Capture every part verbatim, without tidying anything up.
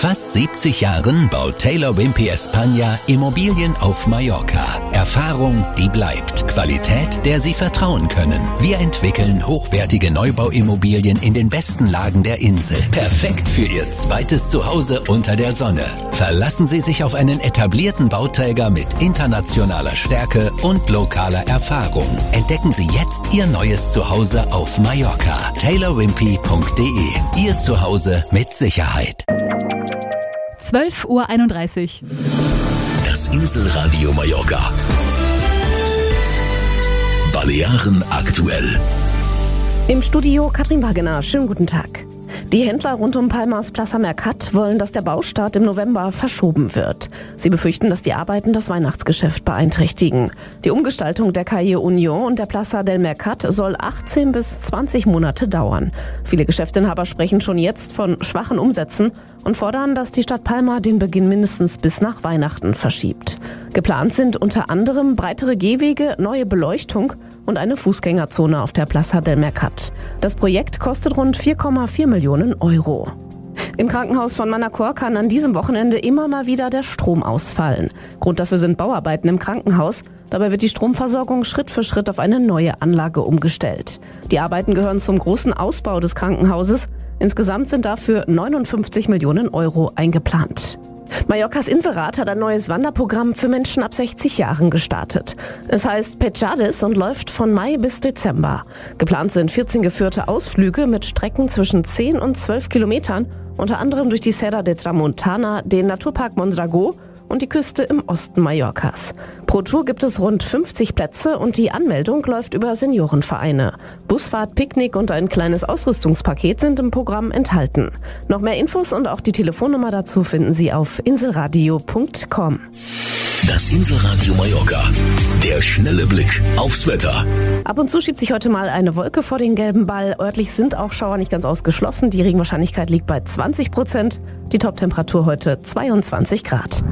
fast siebzig Jahren baut Taylor Wimpey España Immobilien auf Mallorca. Erfahrung, die bleibt. Qualität, der Sie vertrauen können. Wir entwickeln hochwertige Neubauimmobilien in den besten Lagen der Insel. Perfekt für Ihr zweites Zuhause unter der Sonne. Verlassen Sie sich auf einen etablierten Bauträger mit internationaler Stärke und lokaler Erfahrung. Entdecken Sie jetzt Ihr neues Zuhause auf Mallorca. taylor wimpey punkt de. Ihr Zuhause mit Sicherheit. zwölf Uhr einunddreißig. Das Inselradio Mallorca. Balearen aktuell. Im Studio Katrin Wagener. Schönen guten Tag. Die Händler rund um Palmas Plaza Mercat wollen, dass der Baustart im November verschoben wird. Sie befürchten, dass die Arbeiten das Weihnachtsgeschäft beeinträchtigen. Die Umgestaltung der Calle Union und der Plaza del Mercat soll achtzehn bis zwanzig Monate dauern. Viele Geschäftsinhaber sprechen schon jetzt von schwachen Umsätzen und fordern, dass die Stadt Palma den Beginn mindestens bis nach Weihnachten verschiebt. Geplant sind unter anderem breitere Gehwege, neue Beleuchtung und eine Fußgängerzone auf der Plaza del Mercat. Das Projekt kostet rund vier Komma vier Millionen Euro. Im Krankenhaus von Manacor kann an diesem Wochenende immer mal wieder der Strom ausfallen. Grund dafür sind Bauarbeiten im Krankenhaus. Dabei wird die Stromversorgung Schritt für Schritt auf eine neue Anlage umgestellt. Die Arbeiten gehören zum großen Ausbau des Krankenhauses. Insgesamt sind dafür neunundfünfzig Millionen Euro eingeplant. Mallorcas Inselrat hat ein neues Wanderprogramm für Menschen ab sechzig Jahren gestartet. Es heißt Petjades und läuft von Mai bis Dezember. Geplant sind vierzehn geführte Ausflüge mit Strecken zwischen zehn und zwölf Kilometern, unter anderem durch die Serra de Tramontana, den Naturpark Mondragó und die Küste im Osten Mallorcas. Pro Tour gibt es rund fünfzig Plätze und die Anmeldung läuft über Seniorenvereine. Busfahrt, Picknick und ein kleines Ausrüstungspaket sind im Programm enthalten. Noch mehr Infos und auch die Telefonnummer dazu finden Sie auf inselradio punkt com. Das Inselradio Mallorca. Der schnelle Blick aufs Wetter. Ab und zu schiebt sich heute mal eine Wolke vor den gelben Ball. Örtlich sind auch Schauer nicht ganz ausgeschlossen. Die Regenwahrscheinlichkeit liegt bei zwanzig Prozent. Die Toptemperatur heute zweiundzwanzig Grad.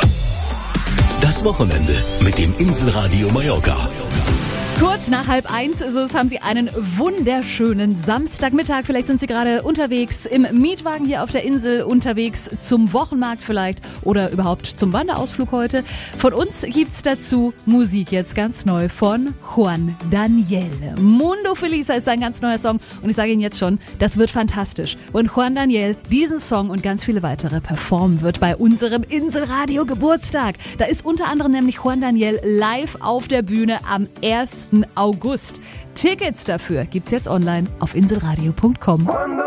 Das Wochenende mit dem Inselradio Mallorca. Kurz nach halb eins ist es, haben Sie einen wunderschönen Samstagmittag. Vielleicht sind Sie gerade unterwegs im Mietwagen hier auf der Insel, unterwegs zum Wochenmarkt vielleicht oder überhaupt zum Wanderausflug heute. Von uns gibt's dazu Musik jetzt ganz neu von Juan Daniel. Mundo Feliz ist sein ganz neuer Song und ich sage Ihnen jetzt schon, das wird fantastisch. Und Juan Daniel diesen Song und ganz viele weitere performen wird bei unserem Inselradio Geburtstag. Da ist unter anderem nämlich Juan Daniel live auf der Bühne am ersten August. Tickets dafür gibt's jetzt online auf inselradio punkt com.